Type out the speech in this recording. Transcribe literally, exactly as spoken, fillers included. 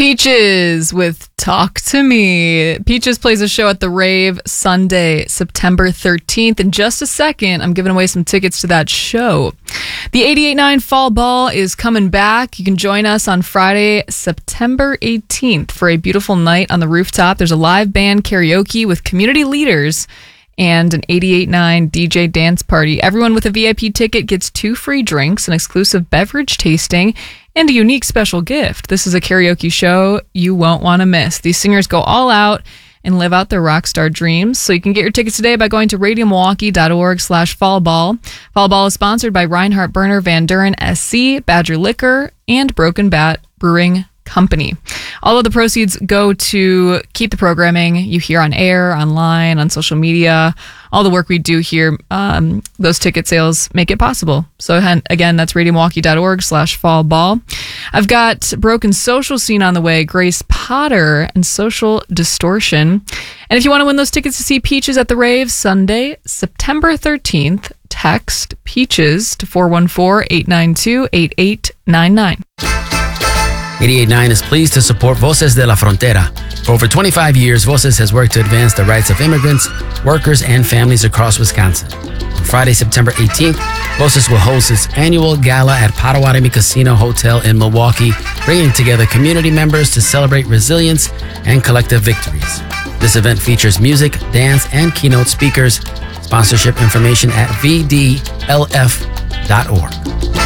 Peaches with Talk to Me. Peaches plays a show at the Rave Sunday, September thirteenth. In just a second, I'm giving away some tickets to that show. The eighty-eight point nine Fall Ball is coming back. You can join us on Friday, September eighteenth for a beautiful night on the rooftop. There's a live band karaoke with community leaders and an eighty-eight point nine D J dance party. Everyone with a V I P ticket gets two free drinks, an exclusive beverage tasting, and a unique special gift. This is a karaoke show you won't want to miss. These singers go all out and live out their rock star dreams. So you can get your tickets today by going to radiomilwaukee.org slash fallball. Fallball is sponsored by Reinhardt Burner, Van Duren S C, Badger Liquor, and Broken Bat Brewing Company. All of the proceeds go to keep the programming you hear on air, online, on social media. All the work we do here, um, those ticket sales make it possible. So again, that's radiomilwaukee.org slash fall ball. I've got Broken Social Scene on the way, Grace Potter and Social Distortion. And if you want to win those tickets to see Peaches at the Rave Sunday, September thirteenth, text Peaches to four one four, eight nine two, eight eight nine nine. eighty-eight point nine is pleased to support Voces de la Frontera. For over twenty-five years, Voces has worked to advance the rights of immigrants, workers, and families across Wisconsin. On Friday, September eighteenth, Voces will host its annual gala at Potawatomi Casino Hotel in Milwaukee, bringing together community members to celebrate resilience and collective victories. This event features music, dance, and keynote speakers. Sponsorship information at v d l f dot org.